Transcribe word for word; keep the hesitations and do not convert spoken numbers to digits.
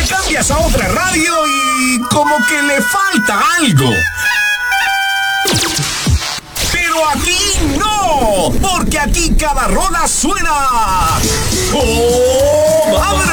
cambias a otra radio y como que le falta algo. Pero aquí no, porque aquí cada rola suena. ¡Oh, madre!